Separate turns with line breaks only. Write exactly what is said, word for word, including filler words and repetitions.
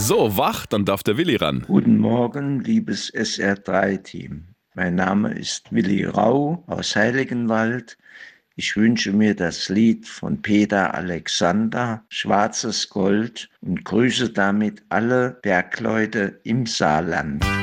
So, wach, dann darf der Willi ran.
Guten Morgen, liebes S R drei Team. Mein Name ist Willi Rau aus Heiligenwald. Ich wünsche mir das Lied von Peter Alexander, Schwarzes Gold, und grüße damit alle Bergleute im Saarland.